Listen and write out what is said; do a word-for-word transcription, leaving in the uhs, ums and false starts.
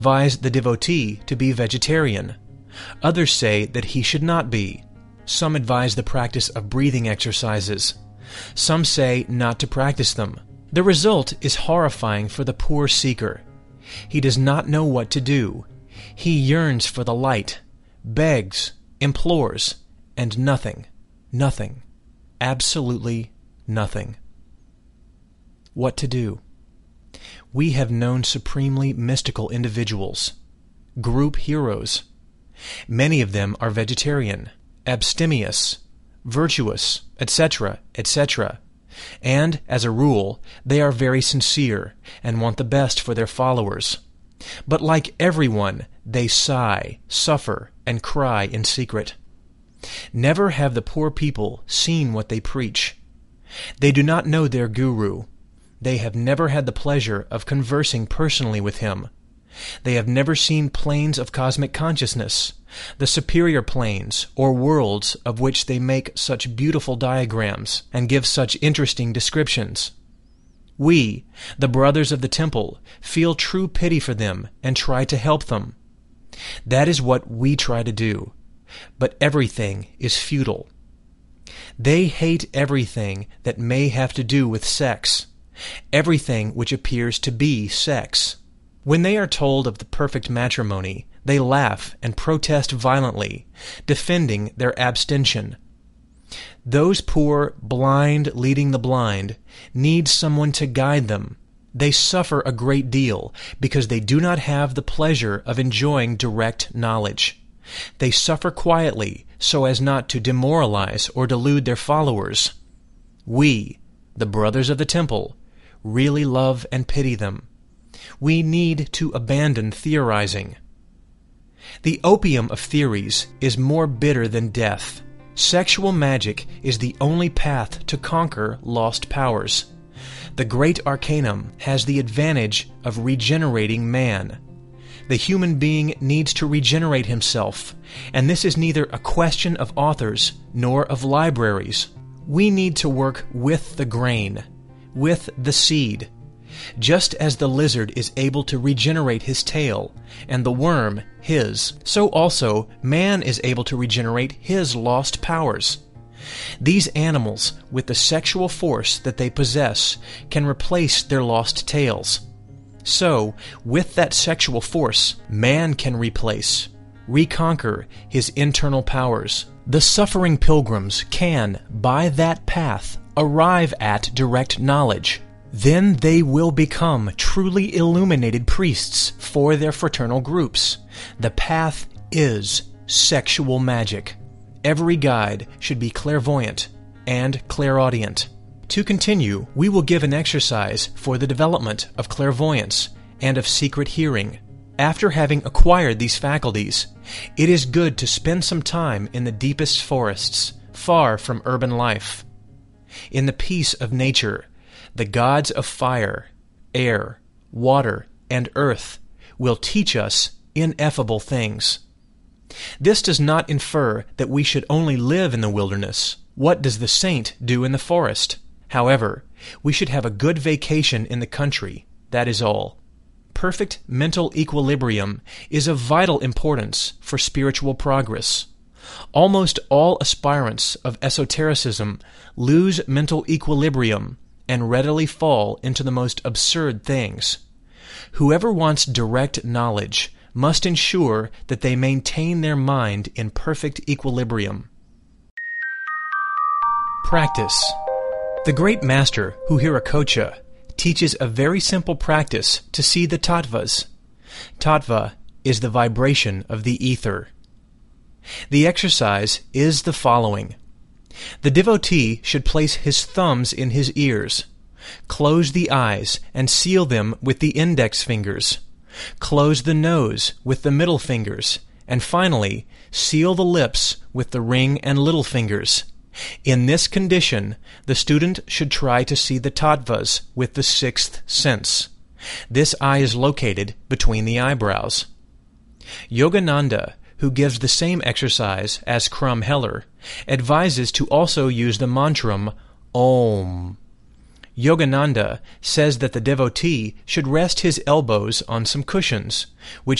advise the devotee to be vegetarian. Others say that he should not be. Some advise the practice of breathing exercises. Some say not to practice them. The result is horrifying for the poor seeker. He does not know what to do. He yearns for the light, begs, implores, and nothing, nothing, absolutely nothing. What to do? We have known supremely mystical individuals, group heroes. Many of them are vegetarian, abstemious, virtuous, et cetera, et cetera. And, as a rule, they are very sincere and want the best for their followers. But like everyone, they sigh, suffer, and cry in secret. Never have the poor people seen what they preach. They do not know their guru. They have never had the pleasure of conversing personally with him. They have never seen planes of cosmic consciousness, the superior planes or worlds of which they make such beautiful diagrams and give such interesting descriptions. We, the brothers of the temple, feel true pity for them and try to help them. That is what we try to do, but everything is futile. They hate everything that may have to do with sex, everything which appears to be sex. When they are told of the perfect matrimony, they laugh and protest violently, defending their abstention. Those poor, blind leading the blind need someone to guide them. They suffer a great deal because they do not have the pleasure of enjoying direct knowledge. They suffer quietly so as not to demoralize or delude their followers. We, the brothers of the temple, really love and pity them. We need to abandon theorizing. The opium of theories is more bitter than death. Sexual magic is the only path to conquer lost powers. The great arcanum has the advantage of regenerating man. The human being needs to regenerate himself, and this is neither a question of authors nor of libraries. We need to work with the grain, with the seed. Just as the lizard is able to regenerate his tail, and the worm his, so also man is able to regenerate his lost powers. These animals, with the sexual force that they possess, can replace their lost tails. So, with that sexual force, man can replace, reconquer his internal powers. The suffering pilgrims can, by that path, arrive at direct knowledge. Then they will become truly illuminated priests for their fraternal groups. The path is sexual magic. Every guide should be clairvoyant and clairaudient. To continue, we will give an exercise for the development of clairvoyance and of secret hearing. After having acquired these faculties, it is good to spend some time in the deepest forests, far from urban life. In the peace of nature, the gods of fire, air, water, and earth will teach us ineffable things. This does not infer that we should only live in the wilderness. What does the saint do in the forest? However, we should have a good vacation in the country, that is all. Perfect mental equilibrium is of vital importance for spiritual progress. Almost all aspirants of esotericism lose mental equilibrium and readily fall into the most absurd things. Whoever wants direct knowledge must ensure that they maintain their mind in perfect equilibrium. Practice. The great master, Huiracocha, teaches a very simple practice to see the tattvas. Tattva is the vibration of the ether. The exercise is the following. The devotee should place his thumbs in his ears, close the eyes and seal them with the index fingers, close the nose with the middle fingers, and finally seal the lips with the ring and little fingers. In this condition, the student should try to see the tattvas with the sixth sense. This eye is located between the eyebrows. Yogananda, who gives the same exercise as Crum Heller, advises to also use the mantram Om. Yogananda says that the devotee should rest his elbows on some cushions, which